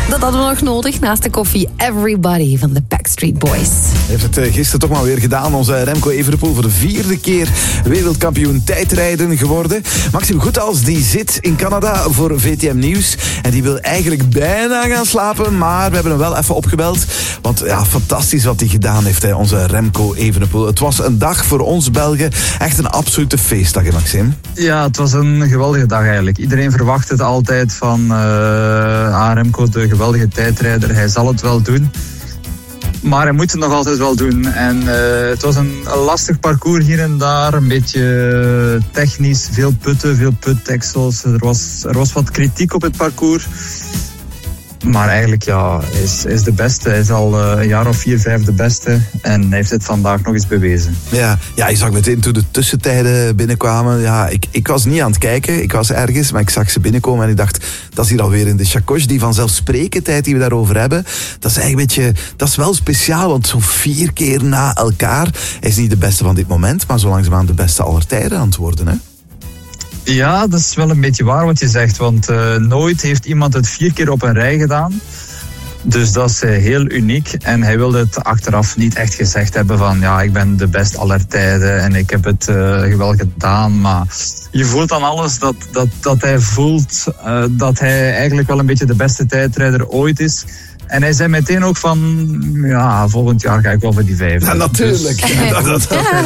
Dat hadden we nog nodig naast de koffie. Everybody van de Backstreet Boys. Heeft het gisteren toch maar weer gedaan. Onze Remco Evenepoel voor de 4e keer wereldkampioen tijdrijden geworden. Maxime Goethals die zit in Canada voor VTM Nieuws. En die wil eigenlijk bijna gaan slapen. Maar we hebben hem wel even opgebeld. Want ja, fantastisch wat hij gedaan heeft, onze Remco Evenepoel. Het was een dag voor ons Belgen. Echt een absolute feestdag, hè, Maxime? Ja, het was een geweldige dag eigenlijk. Iedereen verwacht het altijd van Remco, de geweldige tijdrijder. Hij zal het wel doen. Maar hij moet het nog altijd wel doen. En het was een lastig parcours hier en daar. Een beetje technisch. Veel putten, veel putdeksels. Er was wat kritiek op het parcours. Maar eigenlijk, ja, hij is de beste. Hij is al een jaar of 4, 5 de beste. En hij heeft het vandaag nog eens bewezen. Ja, je zag meteen toen de tussentijden binnenkwamen. Ja, ik was niet aan het kijken. Ik was ergens, maar ik zag ze binnenkomen en ik dacht, dat is hier alweer in de Chacoche. Die vanzelfsprekendheid die we daarover hebben, dat is eigenlijk een beetje, dat is wel speciaal, want zo 4 keer na elkaar. Hij is niet de beste van dit moment, maar zo langzaamaan de beste aller tijden aan het worden, hè? Ja, dat is wel een beetje waar wat je zegt. Want nooit heeft iemand het 4 keer op een rij gedaan. Dus dat is heel uniek. En hij wilde het achteraf niet echt gezegd hebben van... ja, ik ben de best aller tijden en ik heb het geweldig gedaan. Maar je voelt aan alles dat hij voelt dat hij eigenlijk wel een beetje de beste tijdrijder ooit is. En hij zei meteen ook van, ja, volgend jaar ga ik wel voor die 5. Ja, natuurlijk. Dus,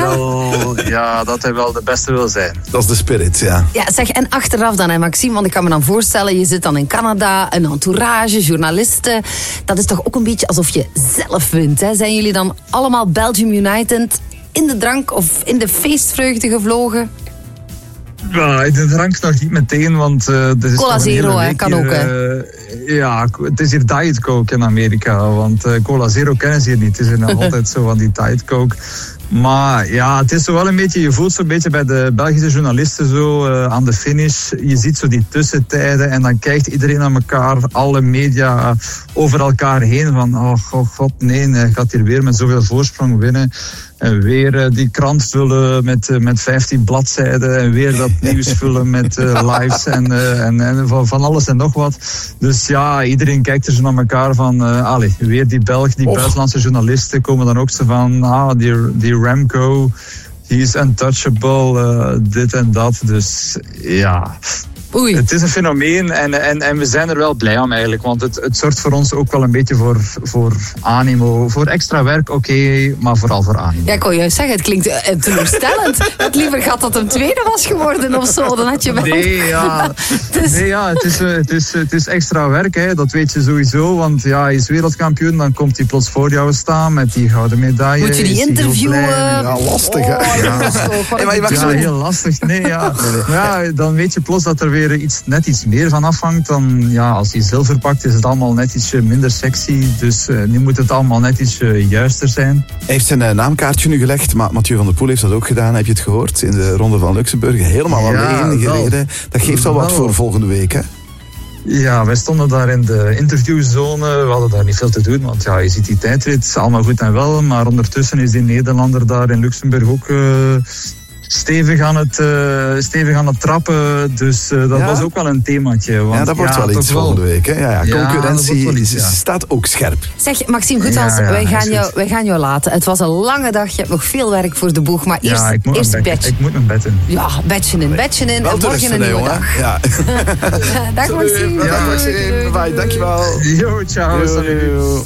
dat hij wel de beste wil zijn. Dat is de spirit, ja. Ja, zeg, en achteraf dan, hè, Maxime, want ik kan me dan voorstellen, je zit dan in Canada, een entourage, journalisten. Dat is toch ook een beetje alsof je zelf wint, hè? Zijn jullie dan allemaal Belgium United in de drank of in de feestvreugde gevlogen? Ja, de drank nog niet meteen, want... Cola Zero, hè, kan ook, hè? Ja, het is hier Diet Coke in Amerika, want Cola Zero kennen ze hier niet. Het is nog altijd zo van die Diet Coke. Maar ja, het is zo wel een beetje, je voelt zo'n beetje bij de Belgische journalisten zo aan de finish. Je ziet zo die tussentijden en dan kijkt iedereen naar elkaar, alle media over elkaar heen van, oh god, nee, hij gaat hier weer met zoveel voorsprong winnen. En weer die krant vullen met 15 bladzijden. En weer dat nieuws vullen met lives en van alles en nog wat. Dus ja, iedereen kijkt er zo naar elkaar van... weer die Belg, die buitenlandse journalisten komen dan ook zo van... die Remco, he is untouchable, dit en dat. Dus ja... Oei. Het is een fenomeen en we zijn er wel blij om eigenlijk. Want het zorgt voor ons ook wel een beetje voor animo. Voor extra werk, oké, maar vooral voor animo. Ja, ik kon juist zeggen, het klinkt teleurstellend. Het liever gaat dat een tweede was geworden of zo. Dan had je wel... Het is extra werk, hè. Dat weet je sowieso. Want ja, hij is wereldkampioen, dan komt hij plots voor jou staan met die gouden medaille. Moet je die interviewen? Ja, lastig, hè. Heel lastig. Ja, dan weet je plots dat er weer net iets meer van afhangt. Dan, ja, als hij zilver pakt, is het allemaal net ietsje minder sexy. Dus nu moet het allemaal net ietsje juister zijn. Hij heeft zijn naamkaartje nu gelegd, maar Mathieu van der Poel heeft dat ook gedaan. Heb je het gehoord? In de Ronde van Luxemburg. Helemaal alleen gereden. Dat geeft al wat voor volgende week, hè? Ja, wij stonden daar in de interviewzone. We hadden daar niet veel te doen, want ja, je ziet die tijdrit, allemaal goed en wel. Maar ondertussen is die Nederlander daar in Luxemburg ook... stevig aan het trappen, dus dat was ook wel een themaatje. Want, ja, dat wordt wel iets volgende week. Hè? Ja, concurrentie staat ook scherp. Zeg, Maxime Goethals, wij gaan jou laten. Het was een lange dag, je hebt nog veel werk voor de boeg, maar eerst bedje. Ik moet mijn bed in. Ja, bedje in. Wel en morgen een nieuwe dag. Ja. Dag Maxime. Dag Maxime, bye, dankjewel. Yo, ciao.